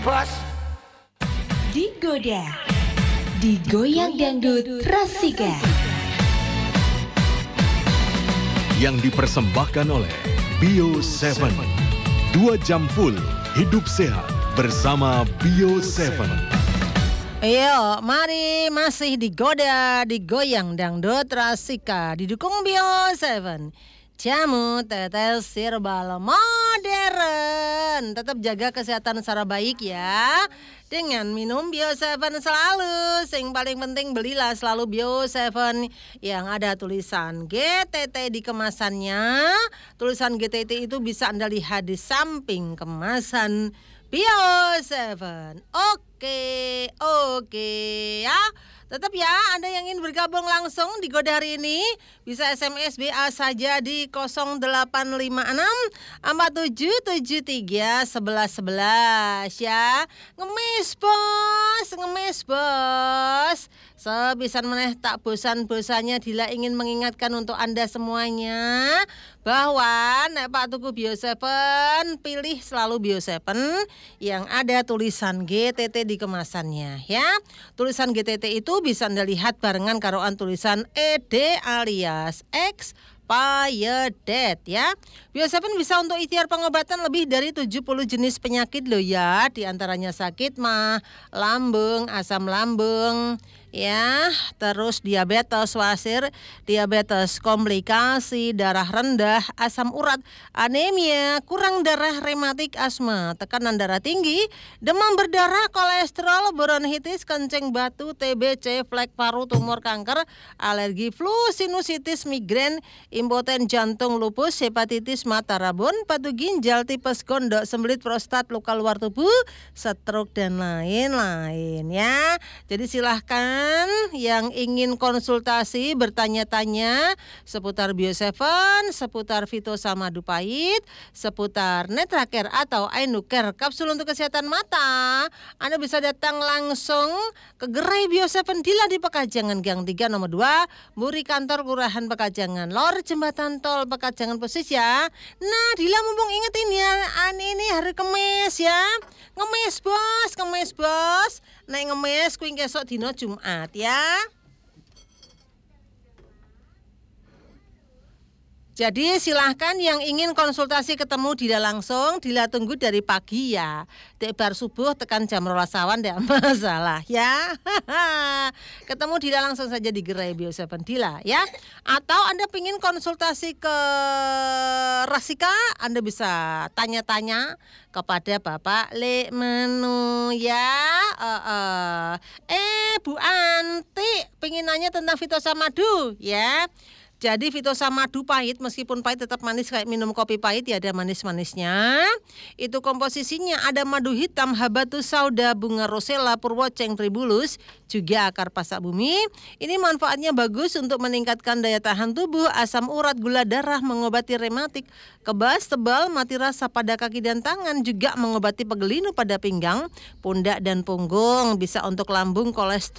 Bos. Digoda, digoyang dangdut Rasika. Yang dipersembahkan oleh Bio 7. 2 jam full hidup sehat bersama Bio 7. Ayo, mari masih digoda, digoyang dangdut Rasika, didukung Bio 7. Jamu tetes herbal modern. Tetap jaga kesehatan secara baik ya. Dengan minum Bio 7 selalu. Yang paling penting belilah selalu Bio 7 yang ada tulisan GTT di kemasannya. Tulisan GTT itu bisa Anda lihat di samping kemasan Bio 7. Oke ya. Tetap ya, Anda yang ingin bergabung langsung di Goda hari ini bisa SMS BA saja di 0856 4773 1111 ya. Ngemis bos. Sebisan meneh tak bosan-bosannya Dila ingin mengingatkan untuk Anda semuanya bahwa nek Pak tuku Bio 7 pilih selalu Bio 7 yang ada tulisan GTT di kemasannya ya. Tulisan GTT itu bisa Anda lihat barengan karoan tulisan ED alias expired date ya. Bio 7 bisa untuk ikhtiar pengobatan lebih dari 70 jenis penyakit loh ya. Di antaranya sakit mah, lambung, asam lambung ya, terus diabetes wasir, diabetes komplikasi, darah rendah, asam urat, anemia, kurang darah, rematik, asma, tekanan darah tinggi, demam berdarah, kolesterol, bronkitis, kencing batu, TBC, flek paru, tumor kanker, alergi flu, sinusitis, migrain, impoten jantung, lupus, hepatitis, mata rabun, patu ginjal, tipes, gondok, sembelit, prostat, luka luar tubuh, stroke dan lain-lain ya. Jadi silahkan yang ingin konsultasi bertanya-tanya seputar Bio 7, seputar Fitosamadu Pahit, seputar Netracare atau Ainucare kapsul untuk kesehatan mata, Anda bisa datang langsung ke Gerai Bio 7 Dila di Pekajangan Gang 3 nomor 2, Muri Kantor Kelurahan Pekajangan, Lor Jembatan Tol Pekajangan Persis ya. Nah, Dila mumpung ingetin ya, ini hari Kemis ya. Ngemis bos. Nek ngemis kuwi esuk dina Jumat ya. Jadi silahkan yang ingin konsultasi ketemu Dila langsung, Dila tunggu dari pagi ya. Dek bar subuh tekan jam 12 awan ndak masalah ya. Ketemu Dila langsung saja di Gerai Bio 7 Dila ya. Atau Anda ingin konsultasi ke Rasika, Anda bisa tanya-tanya kepada Bapak Lek Menu ya. Bu Anti pengen nanya tentang Fitosamadu ya. Jadi Fitosamadu Pahit meskipun pahit tetap manis kayak minum kopi pahit ya, ada manis-manisnya. Itu komposisinya ada madu hitam, habatus sauda, bunga rosella, purwoceng, tribulus, juga akar pasak bumi. Ini manfaatnya bagus untuk meningkatkan daya tahan tubuh, asam urat, gula darah, mengobati rematik, kebas, tebal, mati rasa pada kaki dan tangan, juga mengobati pegelinu pada pinggang, pundak dan punggung, bisa untuk lambung, kolesterol,